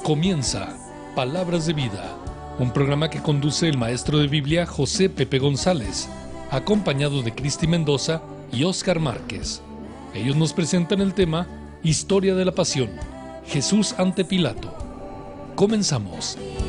Comienza Palabras de Vida, un programa que conduce el maestro de Biblia José Pepe González, acompañado de Cristi Mendoza y Oscar Márquez. Ellos nos presentan el tema Historia de la Pasión, Jesús ante Pilato. Comenzamos.